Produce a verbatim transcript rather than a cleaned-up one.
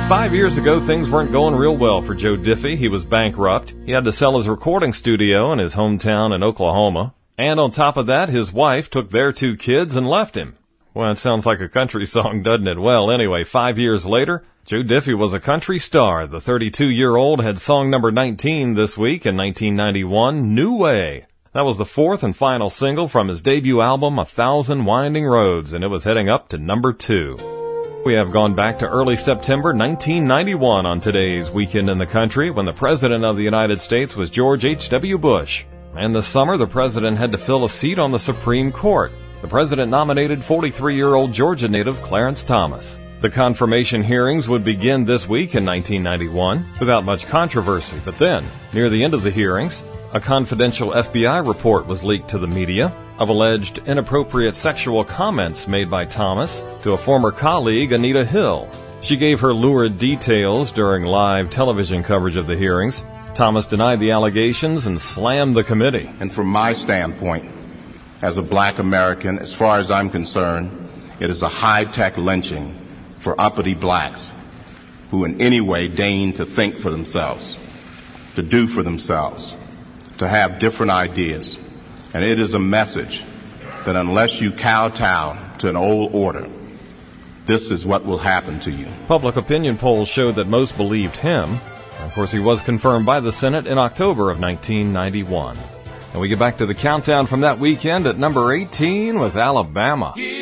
Five years ago, things weren't going real well for Joe Diffie. He was bankrupt. He had to sell his recording studio in his hometown in Oklahoma. And on top of that, his wife took their two kids and left him. Well, it sounds like a country song, doesn't it? Well, anyway, five years later, Joe Diffie was a country star. The thirty-two-year-old had song number nineteen this week in nineteen ninety-one, New Way. That was the fourth and final single from his debut album, A Thousand Winding Roads, and it was heading up to number two. We have gone back to early September nineteen ninety-one on today's Weekend in the Country, when the President of the United States was George H W. Bush. And this summer, the President had to fill a seat on the Supreme Court. The President nominated forty-three-year-old Georgia native Clarence Thomas. The confirmation hearings would begin this week in nineteen ninety-one, without much controversy. But then, near the end of the hearings, a confidential F B I report was leaked to the media of alleged inappropriate sexual comments made by Thomas to a former colleague, Anita Hill. She gave her lurid details during live television coverage of the hearings. Thomas denied the allegations and slammed the committee. And from my standpoint, as a black American, as far as I'm concerned, it is a high-tech lynching for uppity blacks who in any way deign to think for themselves, to do for themselves, to have different ideas. And it is a message that unless you kowtow to an old order, this is what will happen to you. Public opinion polls showed that most believed him. Of course, he was confirmed by the Senate in October of nineteen ninety-one. And we get back to the countdown from that weekend at number eighteen with Alabama.